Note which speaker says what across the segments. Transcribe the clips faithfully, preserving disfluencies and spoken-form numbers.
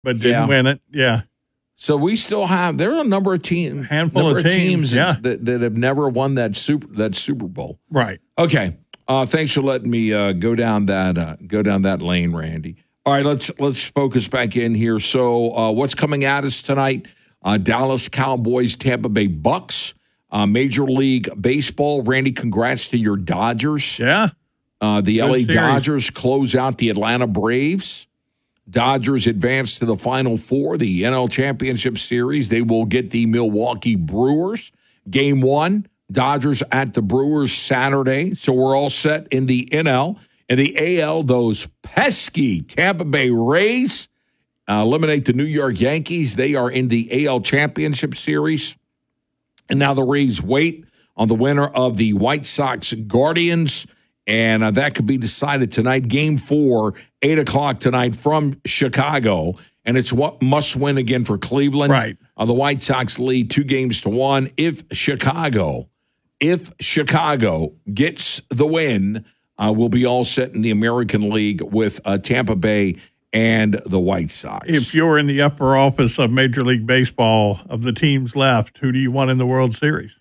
Speaker 1: but didn't
Speaker 2: Yeah.
Speaker 1: win it. Yeah.
Speaker 2: So we still have there are a number of teams,
Speaker 1: Handful
Speaker 2: number
Speaker 1: of teams, yeah.
Speaker 2: that, that have never won that super that Super Bowl.
Speaker 1: Right.
Speaker 2: Okay. Uh, thanks for letting me uh, go down that uh, go down that lane, Randy. All right, let's let's focus back in here. So, uh, what's coming at us tonight? Uh, Dallas Cowboys, Tampa Bay Bucks, uh, Major League Baseball. Randy, congrats to your Dodgers.
Speaker 1: Yeah.
Speaker 2: Uh, the
Speaker 1: Good
Speaker 2: L A
Speaker 1: series.
Speaker 2: Dodgers close out the Atlanta Braves. Dodgers advance to the Final Four, the N L Championship Series. They will get the Milwaukee Brewers. Game one, Dodgers at the Brewers Saturday. So we're all set in the N L. In the A L, those pesky Tampa Bay Rays uh, eliminate the New York Yankees. They are in the A L Championship Series. And now the Rays wait on the winner of the White Sox Guardians. And uh, that could be decided tonight. Game four, eight o'clock tonight from Chicago. And it's what must win again for Cleveland.
Speaker 1: Right.
Speaker 2: Uh, the White Sox lead two games to one. If Chicago, if Chicago gets the win, uh, we'll be all set in the American League with uh, Tampa Bay and the White Sox.
Speaker 1: If you're in the upper office of Major League Baseball, of the teams left, who do you want in the World Series?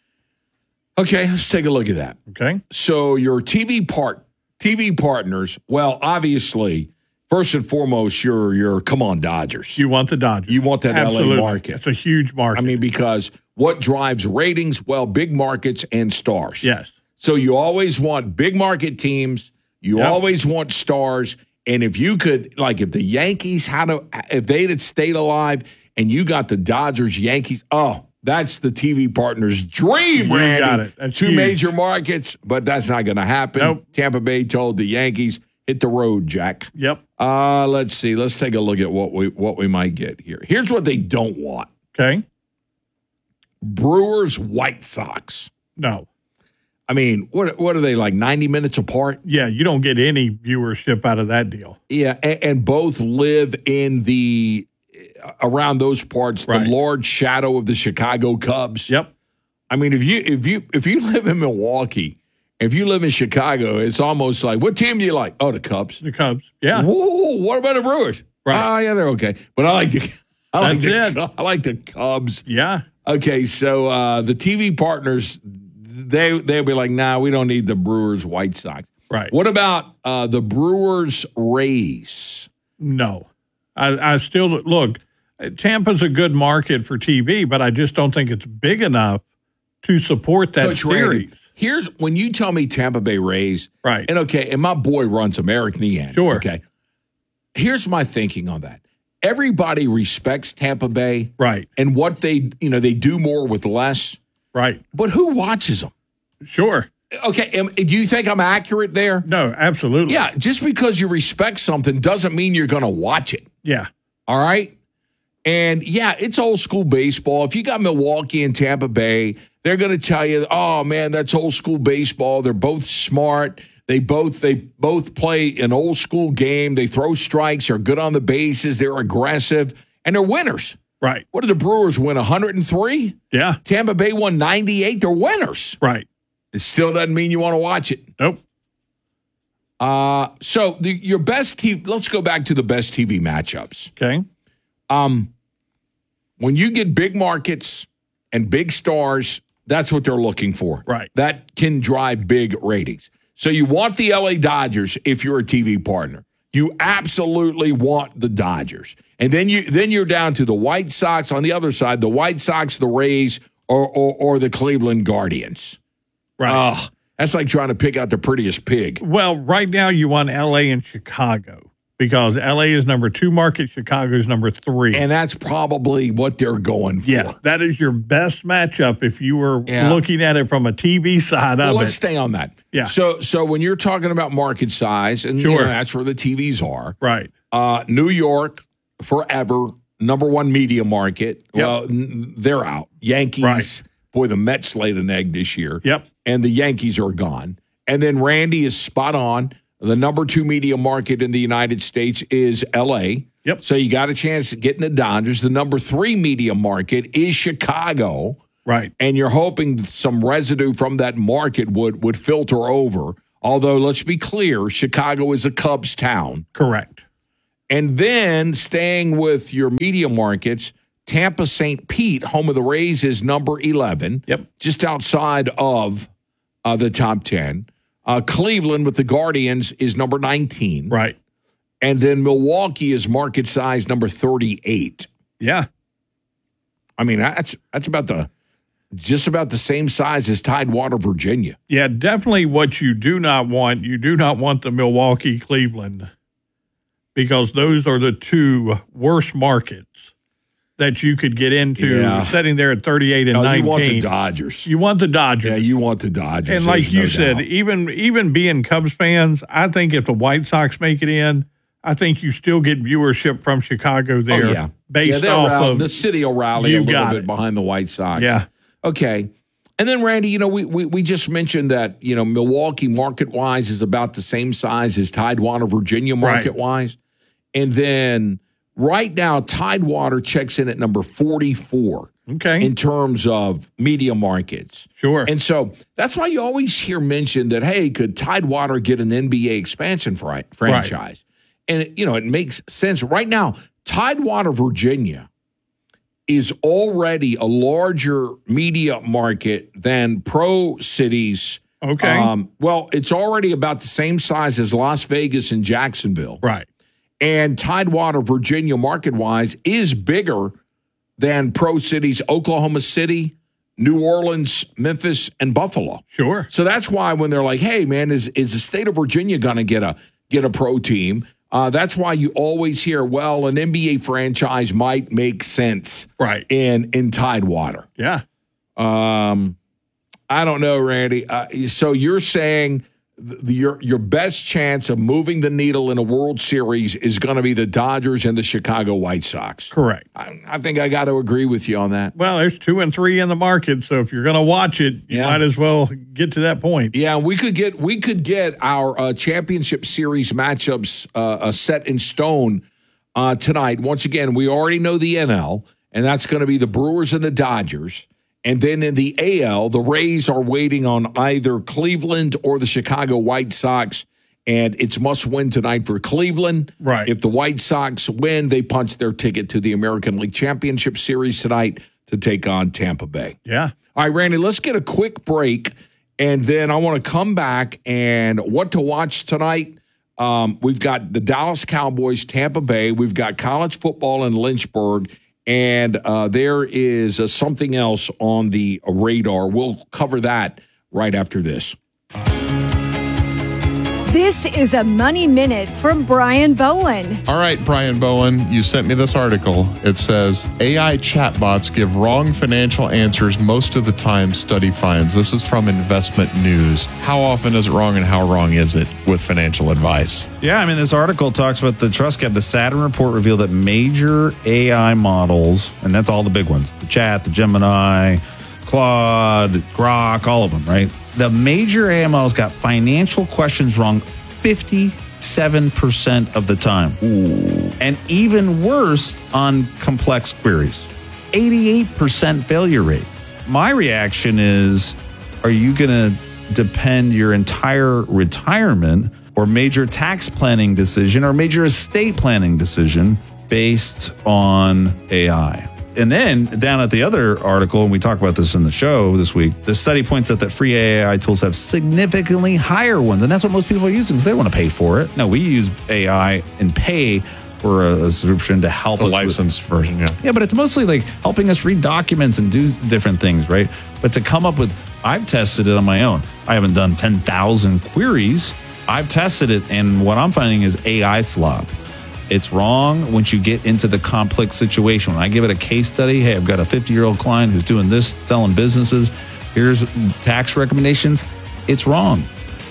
Speaker 2: Okay, let's take a look at that.
Speaker 1: Okay.
Speaker 2: So your T V part, T V partners, well, obviously, first and foremost, you're, you're come on, Dodgers.
Speaker 1: You want the Dodgers.
Speaker 2: You want that
Speaker 1: Absolutely.
Speaker 2: L A market.
Speaker 1: It's a huge market.
Speaker 2: I mean, because what drives ratings? Well, big markets and stars.
Speaker 1: Yes.
Speaker 2: So you always want big market teams. You
Speaker 1: Yep.
Speaker 2: always want stars. And if you could, like, if the Yankees had a, if they'd had stayed alive and you got the Dodgers, Yankees, oh, that's the T V partner's dream,
Speaker 1: You
Speaker 2: Randy.
Speaker 1: got it. That's
Speaker 2: Two
Speaker 1: huge.
Speaker 2: major markets, but that's not going to happen.
Speaker 1: Nope.
Speaker 2: Tampa Bay told the Yankees, hit the road, Jack.
Speaker 1: Yep.
Speaker 2: Uh, let's see. Let's take a look at what we what we might get here. Here's what they don't want.
Speaker 1: Okay.
Speaker 2: Brewers, White Sox.
Speaker 1: No.
Speaker 2: I mean, what what are they, like ninety minutes apart?
Speaker 1: Yeah, you don't get any viewership out of that deal.
Speaker 2: Yeah, and, and both live in the around those parts,
Speaker 1: Right.
Speaker 2: the large shadow of the Chicago Cubs.
Speaker 1: Yep.
Speaker 2: I mean, if you if you if you live in Milwaukee, if you live in Chicago, it's almost like, what team do you like? Oh, the Cubs.
Speaker 1: The Cubs. Yeah.
Speaker 2: Whoa, what about the Brewers?
Speaker 1: Right.
Speaker 2: Oh, yeah, they're okay. But I like the I like
Speaker 1: That's
Speaker 2: the, I like the Cubs.
Speaker 1: Yeah.
Speaker 2: Okay, so uh, the T V partners, they they'll be like, nah, we don't need the Brewers, White Sox.
Speaker 1: Right.
Speaker 2: What about uh, the Brewers, Rays?
Speaker 1: No. I, I still look. Tampa's a good market for T V, but I just don't think it's big enough to support that
Speaker 2: Coach Randy,
Speaker 1: series.
Speaker 2: here's when you tell me Tampa Bay Rays,
Speaker 1: Right.
Speaker 2: And okay, and my boy runs them, Eric Nehan.
Speaker 1: Sure.
Speaker 2: Okay. Here's my thinking on that. Everybody respects Tampa Bay,
Speaker 1: Right.
Speaker 2: and what they, you know, they do more with less.
Speaker 1: Right.
Speaker 2: But who watches them?
Speaker 1: Sure.
Speaker 2: Okay, am, do you think I'm accurate there?
Speaker 1: No, absolutely.
Speaker 2: Yeah, just because you respect something doesn't mean you're going to watch it.
Speaker 1: Yeah.
Speaker 2: All right? And yeah, it's old school baseball. If you got Milwaukee and Tampa Bay, they're going to tell you, "Oh man, that's old school baseball. They're both smart. They both they both play an old school game. They throw strikes, are good on the bases, they're aggressive, and they're winners."
Speaker 1: Right.
Speaker 2: What did the Brewers win? one hundred three?
Speaker 1: Yeah.
Speaker 2: Tampa Bay won ninety-eight. They're winners.
Speaker 1: Right.
Speaker 2: It still doesn't mean you want to watch it.
Speaker 1: Nope.
Speaker 2: Uh, so the, your best T V, let's go back to the best T V matchups.
Speaker 1: Okay.
Speaker 2: Um, when you get big markets and big stars, that's what they're looking for.
Speaker 1: Right.
Speaker 2: That can drive big ratings. So you want the L A Dodgers if you're a T V partner. You absolutely want the Dodgers. And then you then you're down to the White Sox on the other side, the White Sox, the Rays, or or, or the Cleveland Guardians.
Speaker 1: Right.
Speaker 2: Ugh, that's like trying to pick out the prettiest pig.
Speaker 1: Well, right now you want L A and Chicago because L A is number two market, Chicago is number three.
Speaker 2: And that's probably what they're going for.
Speaker 1: Yeah, that is your best matchup if you were
Speaker 2: Yeah.
Speaker 1: looking at it from a T V side
Speaker 2: Well,
Speaker 1: of
Speaker 2: let's
Speaker 1: it.
Speaker 2: stay on that.
Speaker 1: Yeah.
Speaker 2: So, so when you're talking about market size, and you
Speaker 1: Sure.
Speaker 2: know, that's where the T Vs are.
Speaker 1: Right.
Speaker 2: Uh, New York, forever number one media market.
Speaker 1: Yep.
Speaker 2: Well, n- they're out. Yankees.
Speaker 1: Right.
Speaker 2: Boy, the Mets laid an egg this year.
Speaker 1: Yep.
Speaker 2: And the Yankees are gone. And then Randy is spot on. The number two media market in the United States is L A.
Speaker 1: Yep.
Speaker 2: So you got a chance at getting the Dodgers. The number three media market is Chicago.
Speaker 1: Right.
Speaker 2: And you're hoping some residue from that market would, would filter over. Although, let's be clear, Chicago is a Cubs town.
Speaker 1: Correct.
Speaker 2: And then staying with your media markets, Tampa Saint Pete, home of the Rays, is number eleven.
Speaker 1: Yep.
Speaker 2: Just outside of uh, the top ten. Uh, Cleveland with the Guardians is number nineteen.
Speaker 1: Right.
Speaker 2: And then Milwaukee is market size number thirty-eight.
Speaker 1: Yeah.
Speaker 2: I mean, that's that's about the just about the same size as Tidewater, Virginia.
Speaker 1: Yeah, definitely what you do not want. You do not want the Milwaukee, Cleveland, because those are the two worst markets that you could get into
Speaker 2: Yeah.
Speaker 1: sitting there at thirty-eight and
Speaker 2: No,
Speaker 1: nineteen.
Speaker 2: you want the Dodgers.
Speaker 1: You want the Dodgers.
Speaker 2: Yeah, you want the Dodgers.
Speaker 1: And like
Speaker 2: There's
Speaker 1: you
Speaker 2: no
Speaker 1: said,
Speaker 2: doubt.
Speaker 1: even even being Cubs fans, I think if the White Sox make it in, I think you still get viewership from Chicago there.
Speaker 2: Oh, yeah.
Speaker 1: Based
Speaker 2: yeah, they'll
Speaker 1: off
Speaker 2: rally-
Speaker 1: of
Speaker 2: the city will rally a
Speaker 1: you
Speaker 2: little
Speaker 1: got
Speaker 2: bit
Speaker 1: it.
Speaker 2: behind the White Sox.
Speaker 1: Yeah.
Speaker 2: Okay. And then, Randy, you know, we, we, we just mentioned that, you know, Milwaukee market-wise is about the same size as Tidewater, Virginia market-wise. And then right now, Tidewater checks in at number forty-four
Speaker 1: Okay.
Speaker 2: in terms of media markets.
Speaker 1: Sure.
Speaker 2: And so that's why you always hear mentioned that, hey, could Tidewater get an N B A expansion fri- franchise? And, it, you know, it makes sense. Right now, Tidewater, Virginia is already a larger media market than Pro Cities.
Speaker 1: Okay.
Speaker 2: Um, well, it's already about the same size as Las Vegas and Jacksonville.
Speaker 1: Right.
Speaker 2: And Tidewater, Virginia, market-wise, is bigger than Pro Cities, Oklahoma City, New Orleans, Memphis, and Buffalo.
Speaker 1: Sure.
Speaker 2: So that's why when they're like, hey, man, is is the state of Virginia going to get a get a pro team? Uh, that's why you always hear, well, an N B A franchise might make sense
Speaker 1: Right.
Speaker 2: in, in Tidewater.
Speaker 1: Yeah.
Speaker 2: Um, I don't know, Randy. Uh, so you're saying the, your your best chance of moving the needle in a World Series is going to be the Dodgers and the Chicago White Sox.
Speaker 1: Correct.
Speaker 2: I, I think I got to agree with you on that.
Speaker 1: Well, there's two and three in the market, so if you're going to watch it, you
Speaker 2: Yeah.
Speaker 1: might as well get to that point.
Speaker 2: Yeah, we could get we could get our uh, championship series matchups uh, uh, set in stone uh, tonight. Once again, we already know the N L, and that's going to be the Brewers and the Dodgers. And then in the A L, the Rays are waiting on either Cleveland or the Chicago White Sox. And it's must win tonight for Cleveland.
Speaker 1: Right.
Speaker 2: If the White Sox win, they punch their ticket to the American League Championship Series tonight to take on Tampa Bay.
Speaker 1: Yeah.
Speaker 2: All right, Randy, let's get a quick break. And then I want to come back and what to watch tonight. Um, we've got the Dallas Cowboys, Tampa Bay. We've got college football in Lynchburg. And uh, there is uh, something else on the radar. We'll cover that right after this.
Speaker 3: This is a Money Minute from Brian Bowen.
Speaker 4: All right, Brian Bowen, you sent me this article. It says A I chatbots give wrong financial answers most of the time, study finds. This is from Investment News. How often is it wrong and how wrong is it with financial advice?
Speaker 5: Yeah, I mean, this article talks about the Trust Gap. The Saturn report revealed that major A I models, and that's all the big ones, the Chat, the Gemini, Claude, Grok, all of them, right? The major A I models got financial questions wrong fifty-seven percent of the time. Ooh. And even worse on complex queries. eighty-eight percent failure rate. My reaction is, are you going to depend your entire retirement or major tax planning decision or major estate planning decision based on A I? And then down at the other article, and we talk about this in the show this week, the study points out that free A I tools have significantly higher ones. And that's what most people are using because they don't want to pay for it. No, we use A I and pay for a, a subscription to help
Speaker 4: The
Speaker 5: us.
Speaker 4: licensed
Speaker 5: with,
Speaker 4: version, yeah.
Speaker 5: Yeah, but it's mostly like helping us read documents and do different things, right? But to come up with, I've tested it on my own. I haven't done ten thousand queries. I've tested it, and what I'm finding is A I slop. It's wrong once you get into the complex situation. When I give it a case study, hey, I've got a fifty-year-old client who's doing this, selling businesses. Here's tax recommendations. It's wrong.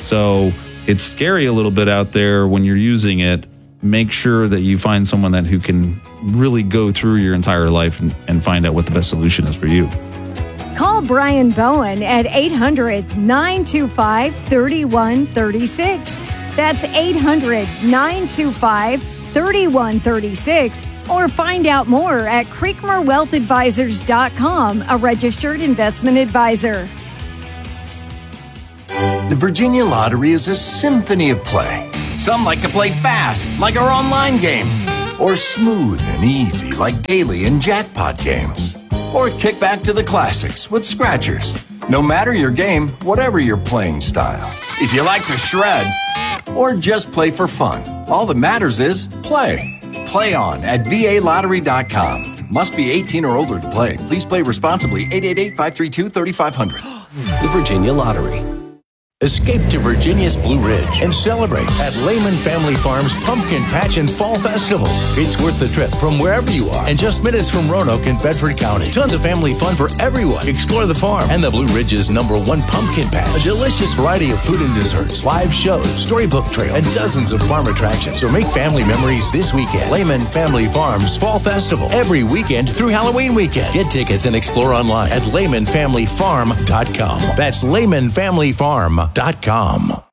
Speaker 5: So it's scary a little bit out there when you're using it. Make sure that you find someone that who can really go through your entire life and, and find out what the best solution is for you.
Speaker 3: Call Brian Bowen at eight hundred, nine two five, three one three six. That's eight hundred, nine two five, three one three six. Or find out more at Creekmore Wealth Advisors dot com, a registered investment advisor.
Speaker 6: The Virginia Lottery is a symphony of play. Some like to play fast, like our online games. Or smooth and easy, like daily and jackpot games. Or kick back to the classics with Scratchers. No matter your game, whatever your playing style. If you like to shred, or just play for fun, all that matters is play. Play on at V A lottery dot com. Must be eighteen or older to play. Please play responsibly. eight eight eight, five three two, three five zero zero.
Speaker 7: The Virginia Lottery. Escape to Virginia's Blue Ridge and celebrate at Lehman Family Farms Pumpkin Patch and Fall Festival. It's worth the trip from wherever you are and just minutes from Roanoke in Bedford County. Tons of family fun for everyone. Explore the farm and the Blue Ridge's number one pumpkin patch. A delicious variety of food and desserts, live shows, storybook trail, and dozens of farm attractions. So make family memories this weekend. Lehman Family Farms Fall Festival. Every weekend through Halloween weekend. Get tickets and explore online at lehman family farm dot com. That's lehman family farm dot com.